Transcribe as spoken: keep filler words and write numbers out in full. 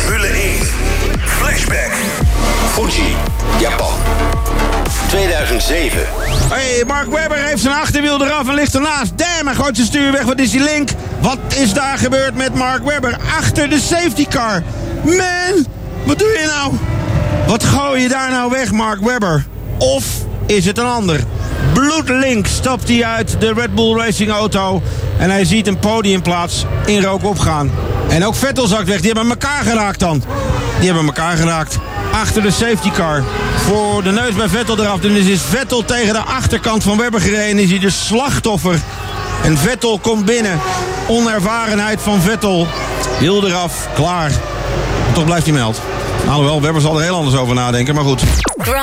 Formule één. Flashback. Fuji, Japan. tweeduizend zeven. Hey, Mark Webber heeft zijn achterwiel eraf en ligt ernaast. Damn, hij gooit zijn stuur weg. Wat is die link? Wat is daar gebeurd met Mark Webber? Achter de safety car. Man, wat doe je nou? Wat gooi je daar nou weg, Mark Webber? Of is het een ander? Bloedlink stapt hij uit de Red Bull Racing auto en hij ziet een podiumplaats in rook opgaan. En ook Vettel zakt weg. Die hebben elkaar geraakt dan. Die hebben elkaar geraakt. Achter de safety car. Voor de neus bij Vettel eraf. Dus is Vettel tegen de achterkant van Webber gereden. Is hij de slachtoffer. En Vettel komt binnen. Onervarenheid van Vettel. Wiel eraf. Klaar. Toch blijft hij meld. Alhoewel, Webber zal er heel anders over nadenken. Maar goed.